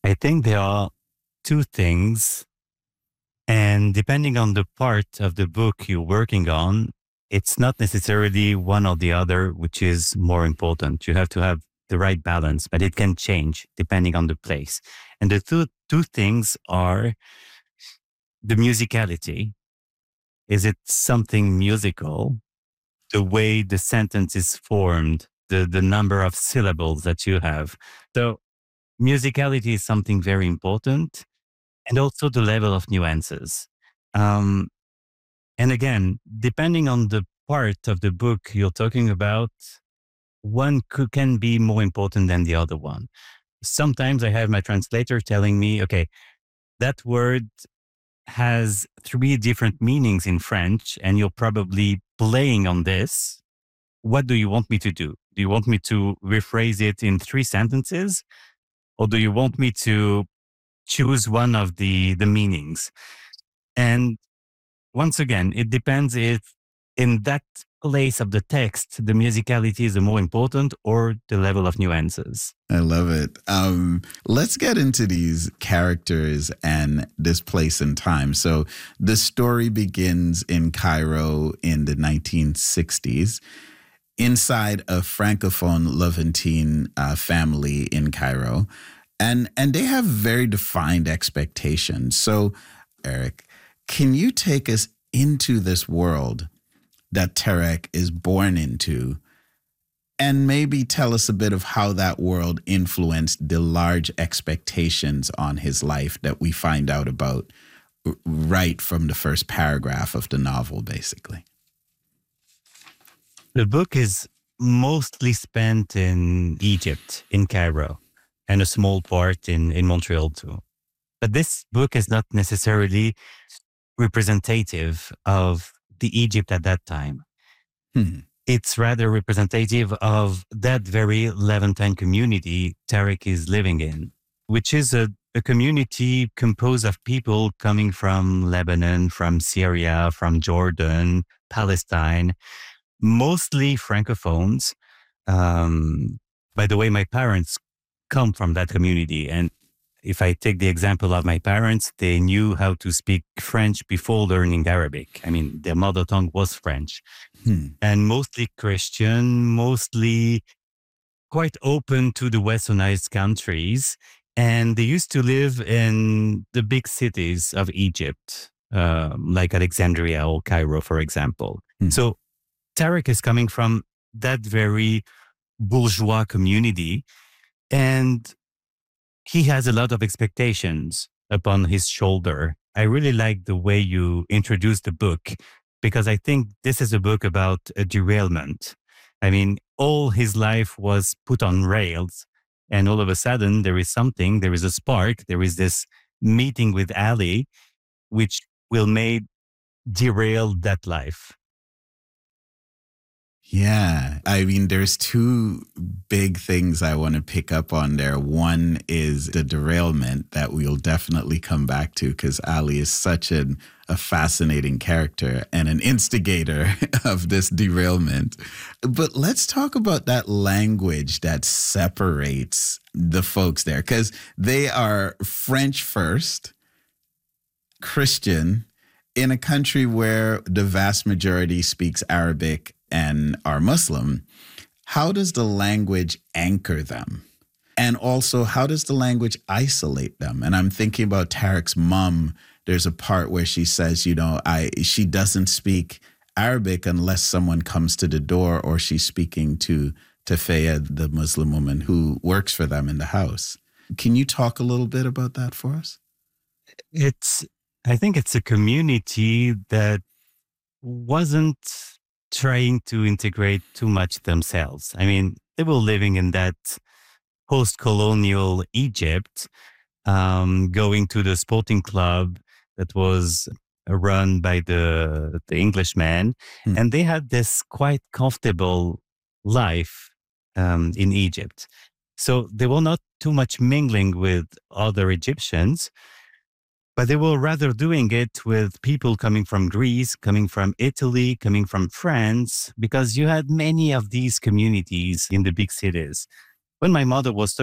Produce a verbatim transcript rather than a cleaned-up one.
I think there are two things, and depending on the part of the book you're working on, it's not necessarily one or the other, which is more important. You have to have the right balance, but it can change depending on the place. And the two, two things are the musicality. Is it something musical? The way the sentence is formed, the, the number of syllables that you have. So musicality is something very important, and also the level of nuances. Um, and again, depending on the part of the book you're talking about, one could, can be more important than the other one. Sometimes I have my translator telling me, okay, that word has three different meanings in French, and you're probably playing on this. What do you want me to do? Do you want me to rephrase it in three sentences? Or do you want me to choose one of the, the meanings? And once again, it depends if in that place of the text, the musicality is the more important or the level of nuances. I love it. Um, let's get into these characters and this place and time. So the story begins in Cairo in the nineteen sixties. Inside a Francophone Levantine uh, family in Cairo. And, and they have very defined expectations. So, Eric, can you take us into this world that Tarek is born into, and maybe tell us a bit of how that world influenced the large expectations on his life that we find out about right from the first paragraph of the novel, basically? The book is mostly spent in Egypt, in Cairo, and a small part in, in Montreal too. But this book is not necessarily representative of the Egypt at that time. Hmm. It's rather representative of that very Levantine community Tarek is living in, which is a, a community composed of people coming from Lebanon, from Syria, from Jordan, Palestine, mostly Francophones. Um, by the way, my parents come from that community. And if I take the example of my parents, they knew how to speak French before learning Arabic. I mean, their mother tongue was French. Hmm. And mostly Christian, mostly quite open to the westernized countries. And they used to live in the big cities of Egypt, um, like Alexandria or Cairo, for example. Hmm. So Tarek is coming from that very bourgeois community, and he has a lot of expectations upon his shoulder. I really like the way you introduced the book, because I think this is a book about a derailment. I mean, all his life was put on rails, and all of a sudden there is something, there is a spark, there is this meeting with Ali, which will make derail that life. Yeah. I mean, there's two big things I want to pick up on there. One is the derailment that we'll definitely come back to, because Ali is such an, a fascinating character and an instigator of this derailment. But let's talk about that language that separates the folks there, because they are French first, Christian, in a country where the vast majority speaks Arabic and are Muslim. How does the language anchor them? And also, how does the language isolate them? And I'm thinking about Tarek's mom. There's a part where she says, you know, I she doesn't speak Arabic unless someone comes to the door, or she's speaking to Tafeya, the Muslim woman who works for them in the house. Can you talk a little bit about that for us? It's, I think it's a community that wasn't trying to integrate too much themselves. I mean, they were living in that post-colonial Egypt, um, going to the sporting club that was run by the, the Englishman. Hmm. And they had this quite comfortable life um, in Egypt. So they were not too much mingling with other Egyptians, but they were rather doing it with people coming from Greece, coming from Italy, coming from France, because you had many of these communities in the big cities. When my mother was